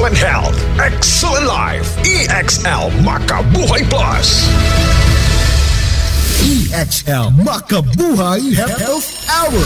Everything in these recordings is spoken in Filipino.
Excellent health, excellent life. EXL Makabuhay Plus. EXL Makabuhay Health Hour.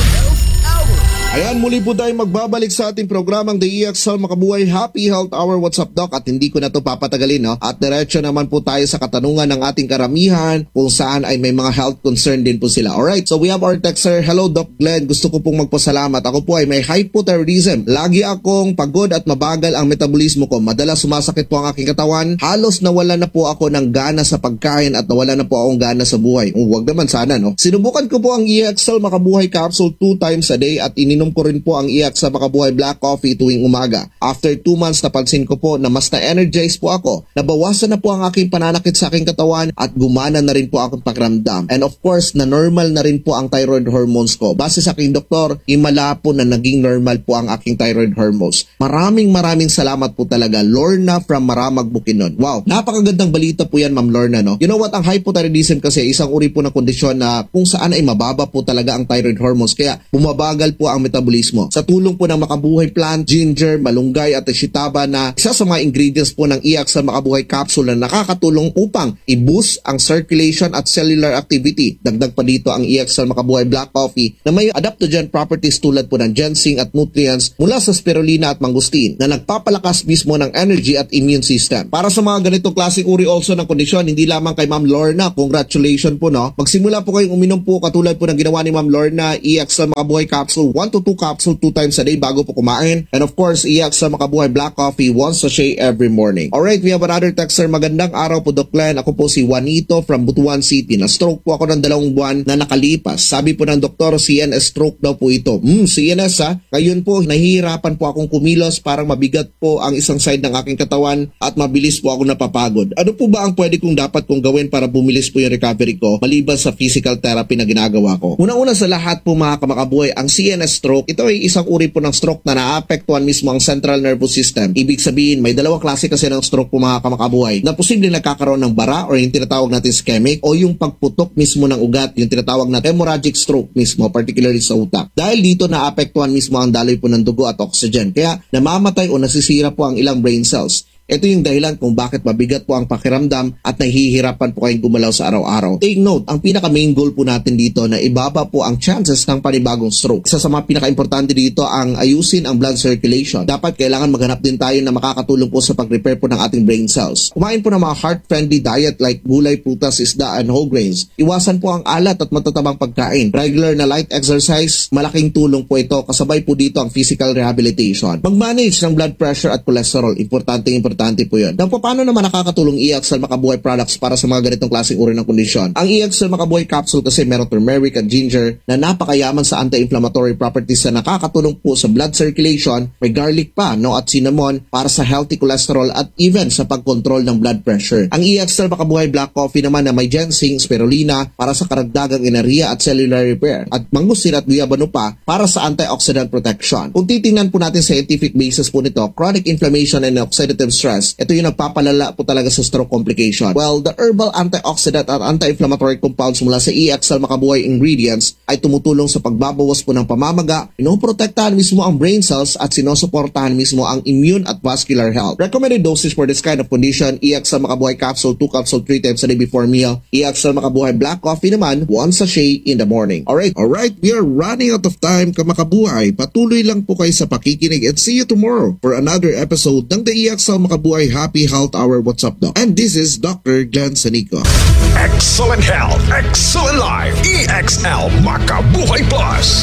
Ayan, muli po tayo magbabalik sa ating programang The EXL Makabuhay Happy Health Hour. What's up, Doc? At hindi ko na to papatagalin, no? At diretso naman po tayo sa katanungan ng ating karamihan kung saan ay may mga health concern din po sila. Alright, so we have our texter. Hello, Doc Glenn. Gusto ko pong magpasalamat. Ako po ay may hypothyroidism. Lagi akong pagod at mabagal ang metabolismo ko. Madalas sumasakit po ang aking katawan. Halos nawala na po ako ng gana sa pagkain at nawala na po akong gana sa buhay. Huwag naman sana, no? Sinubukan ko po ang EXL Makabuhay Capsule 2 times a day at ininom ko rin po ang EXL Makabuhay Black Coffee tuwing umaga. After 2 months, napansin ko po na mas na-energize po ako. Nabawasan na po ang aking pananakit sa aking katawan at gumana na rin po akong pakiramdam. And of course, na normal na rin po ang thyroid hormones ko. Base sa aking doktor, himala po na naging normal po ang aking thyroid hormones. Maraming salamat po talaga. Lorna from Maramag, Bukidnon. Wow, napakagandang balita po yan, Ma'am Lorna, no? You know what, ang hypothyroidism kasi isang uri po ng kondisyon na kung saan ay mababa po talaga ang thyroid hormones. Kaya bumabagal po ang metabolismo. Sa tulong po ng Makabuhay plant, ginger, malunggay at shitaba na isa sa mga ingredients po ng EXL Makabuhay Capsule na nakakatulong upang i-boost ang circulation at cellular activity. Dagdag pa dito ang EXL Makabuhay Black Coffee na may adaptogen properties tulad po ng ginseng at nutrients mula sa spirulina at mangustin na nagpapalakas mismo ng energy at immune system. Para sa mga ganitong klaseng uri also ng kondisyon, hindi lamang kay Ma'am Lorna, congratulations po, no? Magsimula po kayong uminom po katulad po ng ginawa ni Ma'am Lorna, EXL Makabuhay Capsule 1 to 2 capsule 2 times a day bago po kumain. And of course, EXL Makabuhay Black Coffee 1 sachet every morning. Alright, we have another texter. Magandang araw po, Doc Glenn. Ako po si Juanito from Butuan City. Na-stroke po ako ng 2 buwan na nakalipas. Sabi po ng doktor, CNS stroke daw po ito. CNS ha? Ngayon po, nahihirapan po akong kumilos. Parang mabigat po ang isang side ng aking katawan at mabilis po ako napapagod. Ano po ba ang pwede dapat kong gawin para bumilis po yung recovery ko maliban sa physical therapy na ginagawa ko? Una-una sa lahat po mga kamakabuhay, ang CNS stroke, ito ay isang uri po ng stroke na naapektuhan mismo ang central nervous system. Ibig sabihin, may dalawang klase kasi ng stroke po mga kamakabuhay na posibleng nagkakaroon ng bara or yung tinatawag natin ischemic o yung pagputok mismo ng ugat, yung tinatawag na hemorrhagic stroke mismo, particularly sa utak. Dahil dito naapektuhan mismo ang daloy po ng dugo at oxygen. Kaya namamatay o nasisira po ang ilang brain cells. Ito yung dahilan kung bakit mabigat po ang pakiramdam at nahihirapan po kayong gumalaw sa araw-araw. Take note, ang pinaka-main goal po natin dito na ibaba po ang chances ng panibagong stroke. Isa sa mga pinaka-importante dito ang ayusin ang blood circulation. Dapat kailangan maghanap din tayo na makakatulong po sa pag-repair po ng ating brain cells. Kumain po ng mga heart-friendly diet like gulay, prutas, isda, and whole grains. Iwasan po ang alat at matatabang pagkain. Regular na light exercise, malaking tulong po ito. Kasabay po dito ang physical rehabilitation. Mag-manage ng blood pressure at cholesterol. Importante po yun. Now, paano naman nakakatulong EXL Makabuhay products para sa mga ganitong klaseng uri ng kondisyon? Ang EXL Makabuhay capsule kasi meron turmeric at ginger na napakayaman sa anti-inflammatory properties na nakakatulong po sa blood circulation. May garlic pa, no, at cinnamon para sa healthy cholesterol at even sa pagkontrol ng blood pressure. Ang EXL Makabuhay Black Coffee naman na may ginseng, spirulina para sa karagdagang enerhiya at cellular repair at mangustin at guyabano pa para sa antioxidant protection. Kung titingnan po natin sa scientific basis po nito, chronic inflammation and oxidative stress, ito yung nagpapalala po talaga sa stroke complication. Well, the herbal antioxidant at anti-inflammatory compounds mula sa EXL Makabuhay ingredients ay tumutulong sa pagbabawas po ng pamamaga, pinoprotektahan mismo ang brain cells at sinusuportahan mismo ang immune at vascular health. Recommended dosage for this kind of condition, EXL Makabuhay capsule 2 capsule 3 times a day before meal. EXL Makabuhay Black Coffee naman 1 sachet in the morning. Alright, we are running out of time, kamakabuhay. Patuloy lang po kayo sa pakikinig and see you tomorrow for another episode ng the EXL Makabuhay Happy Health Hour. What's up, Doc? And this is Dr. Glenn Sanico. Excellent health, excellent life. EXL Makabuhay Plus.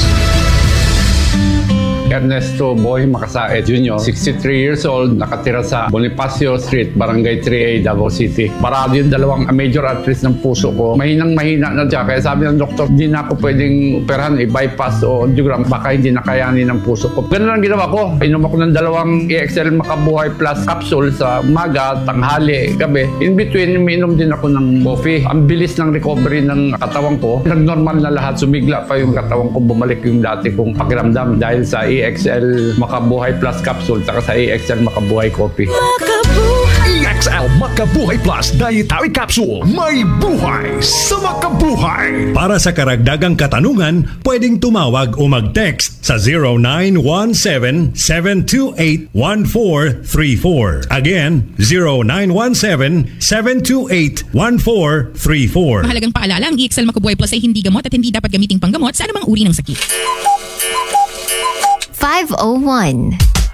Ernesto Boy Makasaet Jr., 63 years old, nakatira sa Bonifacio Street, Barangay 3A, Davao City. Parado yung dalawang major arteries ng puso ko. Mahinang-mahina na dyan. Kaya sabi ng doktor, hindi na ako pwedeng operahan, i-bypass o angiogram. Baka hindi na kayanin ng puso ko. Ganun ang ginawa ko. Inom ako ng 2 EXL Makabuhay Plus capsule sa umaga, tanghali, gabi. In between, uminom din ako ng coffee. Ang bilis ng recovery ng katawan ko. Nag-normal na lahat. Sumigla pa yung katawan ko. Bumalik yung dati kong pakiramdam dahil sa EXL Makabuhay Plus capsule at sa EXL Makabuhay Coffee. EXL Makabuhay Plus Dietary Capsule. May buhay sa makabuhay. Para sa karagdagang katanungan, pwedeng tumawag o mag-text sa 0917-728-1434. Again, 0917-728-1434. Mahalagang paalala, ang EXL Makabuhay Plus ay hindi gamot at hindi dapat gamiting panggamot sa anumang uri ng sakit. 501